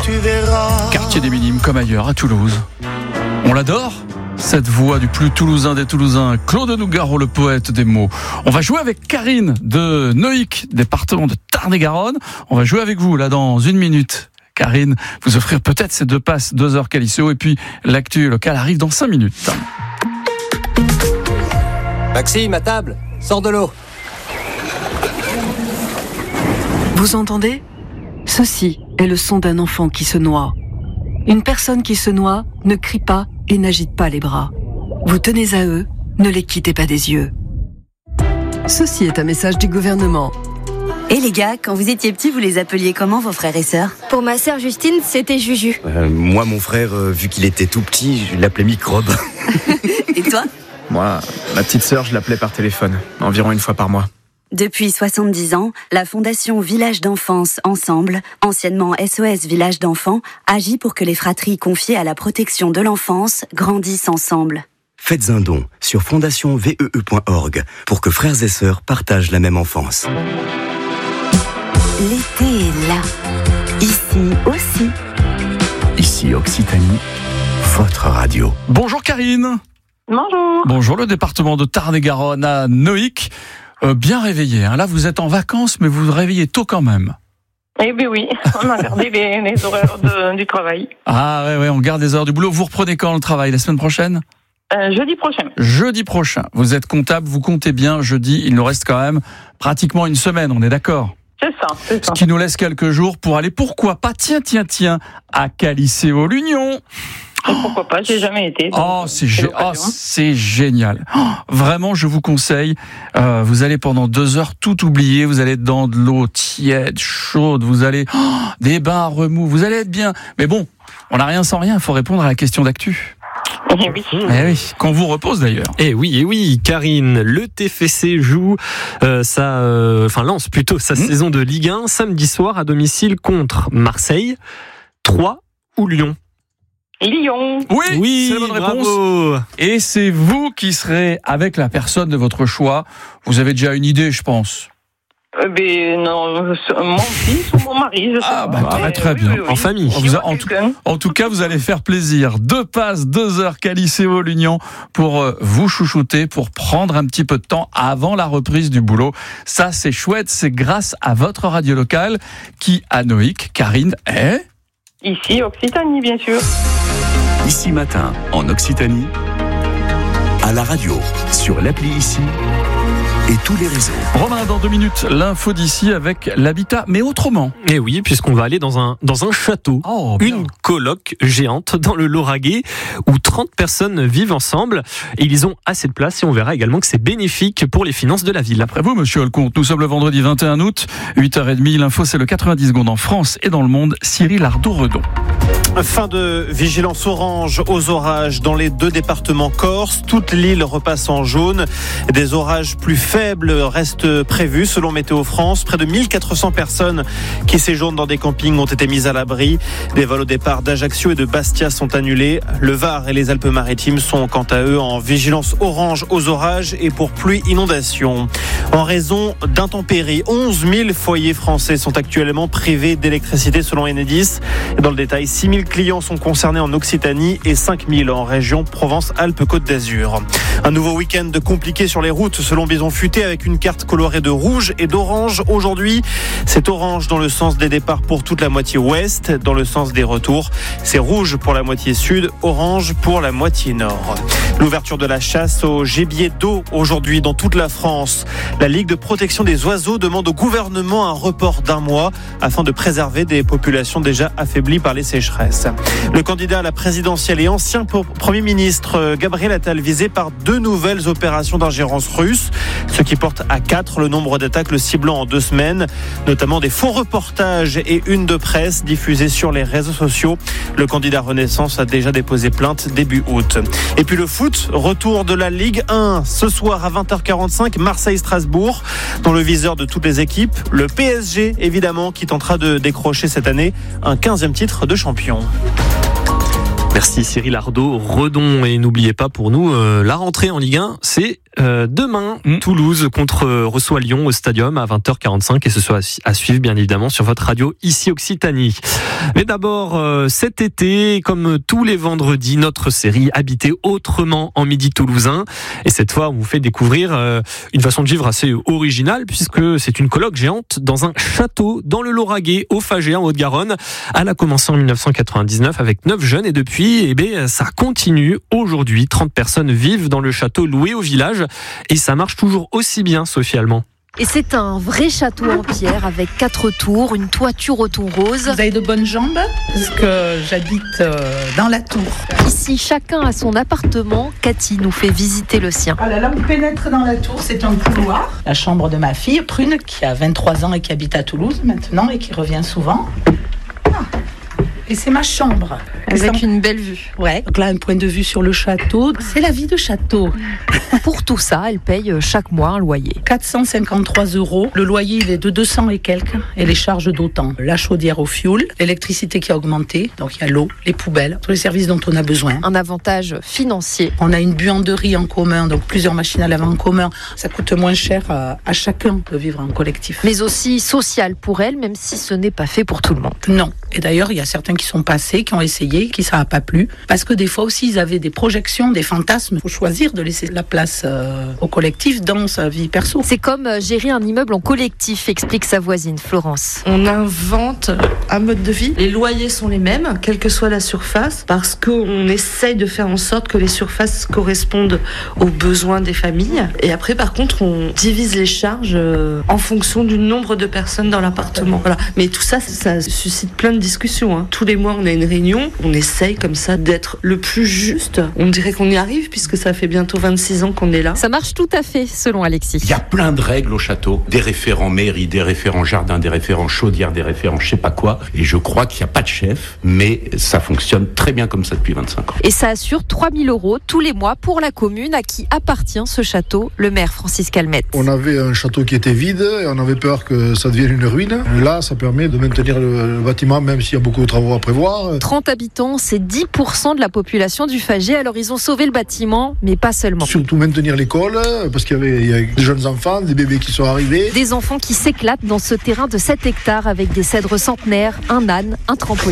tu verras. Quartier des Minimes comme ailleurs à Toulouse. On l'adore, cette voix du plus toulousain des Toulousains, Claude Nougaro, le poète des mots. On va jouer avec Karine de Neuilly, département de Tarn-et-Garonne. On va jouer avec vous là dans 1 minute. Karine, vous offrir peut-être ces 2 passes, 2 heures Calisseo, et puis l'actu locale arrive dans 5 minutes. Maxime, à table, sors de l'eau. Vous entendez ? Ceci est le son d'un enfant qui se noie. Une personne qui se noie ne crie pas et n'agite pas les bras. Vous tenez à eux, ne les quittez pas des yeux. Ceci est un message du gouvernement. Et les gars, quand vous étiez petits, vous les appeliez comment, vos frères et sœurs ? Pour ma sœur Justine, c'était Juju. Moi, mon frère, vu qu'il était tout petit, je l'appelais Microbe. Et toi ? Moi, ma petite sœur, je l'appelais par téléphone, environ 1 fois par mois. Depuis 70 ans, la Fondation Village d'Enfance Ensemble, anciennement SOS Village d'Enfants, agit pour que les fratries confiées à la protection de l'enfance grandissent ensemble. Faites un don sur fondationsvee.org pour que frères et sœurs partagent la même enfance. L'été est là. Ici aussi. Ici Occitanie, votre radio. Bonjour Karine. Bonjour. Bonjour, le département de Tarn-et-Garonne à Neuilly. Bien réveillé, hein. Là vous êtes en vacances, mais vous vous réveillez tôt quand même. Eh bien oui, on a gardé les horaires du travail. Ah ouais, on garde les heures du boulot. Vous reprenez quand le travail ? La semaine prochaine ? Jeudi prochain. Jeudi prochain. Vous êtes comptable, vous comptez bien. Jeudi, il nous reste quand même pratiquement 1 semaine, on est d'accord ? C'est ça. Ce qui nous laisse quelques jours pour aller, pourquoi pas, tiens, à Calisseo-l'Union. Et pourquoi pas, j'ai jamais été. C'est génial. Vraiment, je vous conseille. Vous allez pendant 2 heures tout oublier. Vous allez être dans de l'eau tiède, chaude. Vous allez des bains à remous. Vous allez être bien. Mais bon, on n'a rien sans rien. Il faut répondre à la question d'actu. Eh oui. Eh oui, qu'on vous repose d'ailleurs. Eh oui, Karine, le TFC joue lance plutôt sa saison de Ligue 1 samedi soir à domicile contre Marseille, Troyes ou Lyon. Lyon. Oui, c'est la bonne réponse. Bravo. Et c'est vous qui serez avec la personne de votre choix. Vous avez déjà une idée, je pense. Non, mon fils ou mon mari, je sais très bien. En famille. En tout cas, vous allez faire plaisir. 2 passes, 2 heures Calisseo-l'Union pour vous chouchouter, pour prendre un petit peu de temps avant la reprise du boulot. Ça, c'est chouette. C'est grâce à votre radio locale qui, à Neuilly, Karine, est... Ici, Occitanie, bien sûr. Ici matin, en Occitanie, à la radio, sur l'appli Ici et tous les réseaux. Romain, dans 2 minutes, l'info d'ici avec l'habitat, mais autrement. Et oui, puisqu'on va aller dans un château. Une coloc géante dans le Lauragais où 30 personnes vivent ensemble et ils ont assez de place et on verra également que c'est bénéfique pour les finances de la ville. Après vous, monsieur Olcomte, nous sommes le vendredi 21 août, 8h30. L'info, c'est le 90 secondes en France et dans le monde. Cyril Ardo-Redon. Fin de vigilance orange aux orages dans les 2 départements corses. Toute l'île repasse en jaune. Des orages plus faibles restent prévus selon Météo France. Près de 1400 personnes qui séjournent dans des campings ont été mises à l'abri. Des vols au départ d'Ajaccio et de Bastia sont annulés. Le Var et les Alpes-Maritimes sont quant à eux en vigilance orange aux orages et pour pluie inondation. En raison d'intempéries, 11 000 foyers français sont actuellement privés d'électricité selon Enedis. Dans le détail, 6 000 clients sont concernés en Occitanie et 5 000 en région Provence-Alpes-Côte d'Azur. Un nouveau week-end compliqué sur les routes selon Bison Futé avec une carte colorée de rouge et d'orange. Aujourd'hui, c'est orange dans le sens des départs pour toute la moitié ouest. Dans le sens des retours, c'est rouge pour la moitié sud, orange pour la moitié nord. L'ouverture de la chasse au gibier d'eau aujourd'hui dans toute la France. La Ligue de protection des oiseaux demande au gouvernement un report d'1 mois afin de préserver des populations déjà affaiblies par les sécheresses. Le candidat à la présidentielle et ancien Premier ministre Gabriel Attal visé par 2 nouvelles opérations d'ingérence russe, ce qui porte à 4 le nombre d'attaques le ciblant en 2 semaines, notamment des faux reportages et une de presse diffusée sur les réseaux sociaux. Le candidat Renaissance a déjà déposé plainte début août. Et puis le foot, retour de la Ligue 1 ce soir à 20h45, Marseille-Strasbourg, dans le viseur de toutes les équipes. Le PSG, évidemment, qui tentera de décrocher cette année un 15e titre de champion. Merci Cyril Ardo, Redon. Et n'oubliez pas pour nous, la rentrée en Ligue 1, c'est demain. Toulouse reçoit Lyon au Stadium à 20h45 et ce sera à suivre bien évidemment sur votre radio ici Occitanie. Mais d'abord, cet été, comme tous les vendredis, notre série Habiter autrement en Midi toulousain. Et cette fois, on vous fait découvrir une façon de vivre assez originale puisque c'est une coloc géante dans un château dans le Lauragais, au Fagey, en Haute-Garonne. Elle a commencé en 1999 avec 9 jeunes et depuis, ça continue. Aujourd'hui, 30 personnes vivent dans le château loué au village et ça marche toujours aussi bien, Sophie Allemand. Et c'est un vrai château en pierre avec 4 tours, une toiture au ton rose. Vous avez de bonnes jambes parce que j'habite dans la tour. Ici, chacun a son appartement. Cathy nous fait visiter le sien. Ah là, on pénètre dans la tour, c'est un couloir. La chambre de ma fille, Prune, qui a 23 ans et qui habite à Toulouse maintenant et qui revient souvent. Et c'est ma chambre. Avec une belle vue. Ouais. Donc là, un point de vue sur le château. C'est la vie de château. Pour tout ça, elle paye chaque mois un loyer. 453 €. Le loyer, il est de 200 et quelques. Et les charges d'autant. La chaudière au fioul, l'électricité qui a augmenté. Donc il y a l'eau, les poubelles, tous les services dont on a besoin. Un avantage financier. On a une buanderie en commun, donc plusieurs machines à laver en commun. Ça coûte moins cher à chacun de vivre en collectif. Mais aussi social pour elle, même si ce n'est pas fait pour tout le monde. Non. Et d'ailleurs, il y a certains qui sont passés, qui ont essayé, qui ça n'a pas plu. Parce que des fois aussi, ils avaient des projections, des fantasmes. Il faut choisir de laisser la place au collectif dans sa vie perso. C'est comme gérer un immeuble en collectif, explique sa voisine Florence. On invente un mode de vie. Les loyers sont les mêmes, quelle que soit la surface, parce qu'on essaye de faire en sorte que les surfaces correspondent aux besoins des familles. Et après, par contre, on divise les charges en fonction du nombre de personnes dans l'appartement. Voilà. Mais tout ça, ça suscite plein de discussions. Tous les mois, on a une réunion. On essaye comme ça d'être le plus juste. On dirait qu'on y arrive puisque ça fait bientôt 26 ans qu'on est là. Ça marche tout à fait, selon Alexis. Il y a plein de règles au château. Des référents mairie, des référents jardin, des référents chaudière, des référents je sais pas quoi. Et je crois qu'il n'y a pas de chef, mais ça fonctionne très bien comme ça depuis 25 ans. Et ça assure 3 000 € tous les mois pour la commune à qui appartient ce château, le maire Francis Calmette. On avait un château qui était vide et on avait peur que ça devienne une ruine. Et là, ça permet de maintenir le bâtiment, même s'il y a beaucoup de travaux à prévoir. 30 habitants, c'est 10% de la population du Fagey. Alors ils ont sauvé le bâtiment, mais pas seulement. Surtout maintenir l'école, parce qu'il y a des jeunes enfants, des bébés qui sont arrivés. Des enfants qui s'éclatent dans ce terrain de 7 hectares avec des cèdres centenaires, un âne, un trampoline.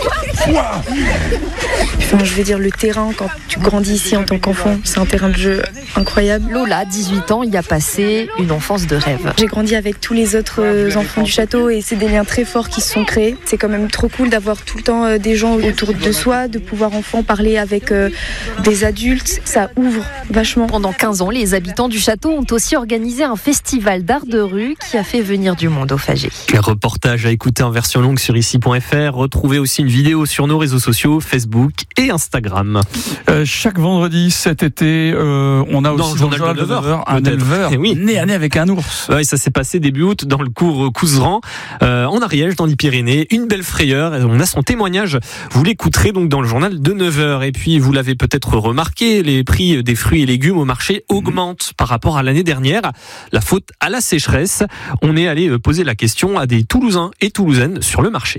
Enfin, je veux dire, le terrain, quand tu grandis ici en tant qu'enfant, c'est un terrain de jeu incroyable. Lola, 18 ans, y a passé une enfance de rêve. J'ai grandi avec tous les autres enfants du château et c'est des liens très forts qui se sont créés. C'est quand même trop cool d'avoir tout le temps des gens autour de soi, de pouvoir enfin parler avec des adultes. Ça ouvre vachement. Pendant 15 ans, les habitants du château ont aussi organisé un festival d'art de rue qui a fait venir du monde au Fagey. Les reportages à écouter en version longue sur ici.fr. Retrouvez aussi une vidéo sur nos réseaux sociaux, Facebook et Instagram. Chaque vendredi cet été, on a aussi dans le journal de 9h un éleveur né à nez avec un ours. Ouais, ça s'est passé début août dans le cours Couserans, en Ariège, dans les Pyrénées. Une belle frayeur. On a son témoignage. Vous l'écouterez donc dans le journal de 9h. Et puis, vous l'avez peut-être remarqué, les prix des fruits et légumes au marché augmentent par rapport à l'année dernière. La faute à la sécheresse. On est allé poser la question à des Toulousains et Toulousaines sur le marché.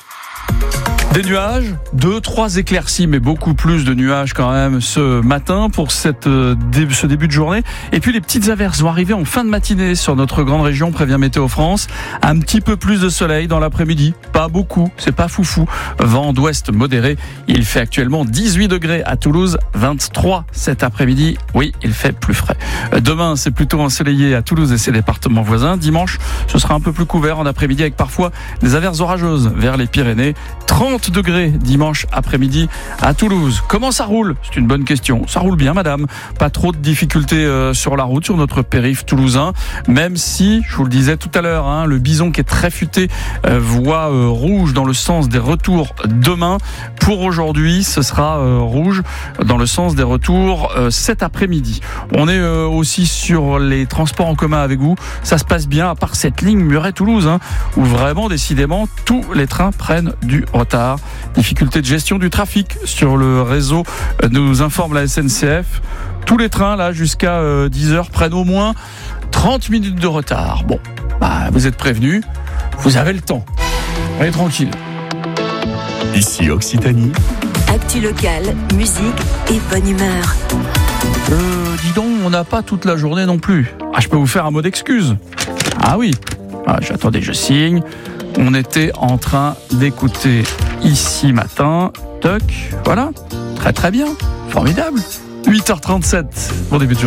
Des nuages, 2-3 éclaircies, mais beaucoup plus de nuages quand même ce matin pour ce début de journée. Et puis les petites averses vont arriver en fin de matinée sur notre grande région, prévient Météo France. Un petit peu plus de soleil dans l'après-midi, pas beaucoup, c'est pas foufou. Vent d'ouest modéré, il fait actuellement 18 degrés à Toulouse, 23 cet après-midi. Oui, il fait plus frais. Demain, c'est plutôt ensoleillé à Toulouse et ses départements voisins. Dimanche, ce sera un peu plus couvert en après-midi avec parfois des averses orageuses vers les Pyrénées. 30 degrés dimanche après-midi à Toulouse. Comment ça roule ? C'est une bonne question. Ça roule bien, madame. Pas trop de difficultés sur la route, sur notre périph' toulousain. Même si, je vous le disais tout à l'heure, le bison qui est très futé voit rouge dans le sens des retours demain. Pour aujourd'hui, ce sera rouge dans le sens des retours cet après-midi. On est aussi sur les transports en commun avec vous. Ça se passe bien, à part cette ligne Muret-Toulouse, où vraiment, décidément, tous les trains prennent du retard. Difficulté de gestion du trafic sur le réseau, nous informe la SNCF. Tous les trains, là, jusqu'à 10h, prennent au moins 30 minutes de retard. Bon, vous êtes prévenus, vous avez le temps. Allez, tranquille. Ici Occitanie. Actu locale, musique et bonne humeur. Dis donc, on n'a pas toute la journée non plus. Je peux vous faire un mot d'excuse. Ah oui. Attendez, je signe. On était en train d'écouter Ici Matin. Toc, voilà. Très très bien. Formidable. 8h37. Bon début de journée.